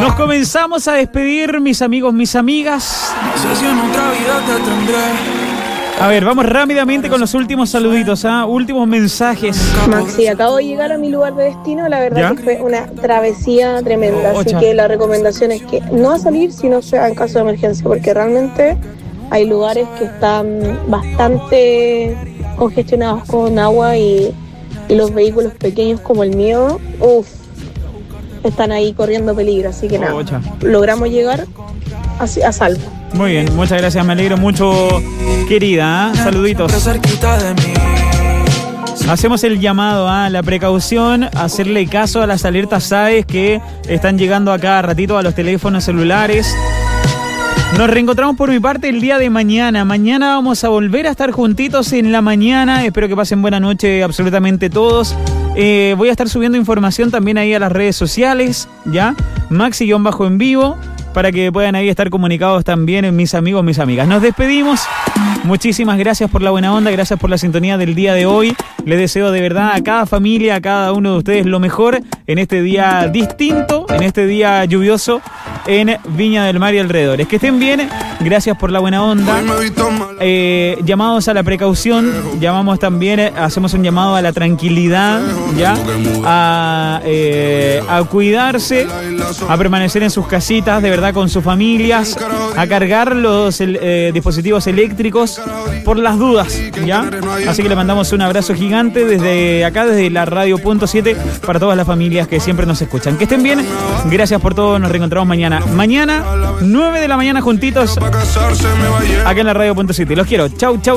Nos comenzamos a despedir, mis amigos, mis amigas. A ver, vamos rápidamente con los últimos saluditos, últimos mensajes. Maxi, acabo de llegar a mi lugar de destino, la verdad que fue una travesía tremenda, así que la recomendación es que no a salir si no sea en caso de emergencia, porque realmente hay lugares que están bastante congestionados con agua y los vehículos pequeños como el mío, están ahí corriendo peligro, así que nada, logramos llegar a salvo. Muy bien, muchas gracias, me alegro mucho, querida, saluditos. Hacemos el llamado a la precaución, a hacerle caso a las alertas SAES que están llegando a cada ratito a los teléfonos celulares. Nos reencontramos por mi parte el día de mañana. Mañana vamos a volver a estar juntitos en la mañana. Espero que pasen buena noche absolutamente todos. Voy a estar subiendo información también ahí a las redes sociales, ¿ya? Maxi-en vivo, para que puedan ahí estar comunicados también mis amigos, mis amigas. Nos despedimos. Muchísimas gracias por la buena onda, gracias por la sintonía del día de hoy. Les deseo de verdad a cada familia, a cada uno de ustedes lo mejor en este día distinto, en este día lluvioso en Viña del Mar y alrededores. Que estén bien, gracias por la buena onda. Llamados a la precaución, llamamos también, hacemos un llamado a la tranquilidad, ¿ya? A cuidarse, a permanecer en sus casitas, de verdad, con sus familias, a cargar los dispositivos eléctricos por las dudas, ¿ya? Así que le mandamos un abrazo gigante desde acá, desde la Radio.7, para todas las familias que siempre nos escuchan. Que estén bien, gracias por todo, nos reencontramos mañana. Mañana, 9 de la mañana juntitos, acá en la Radio.7. Los quiero, chau, chau.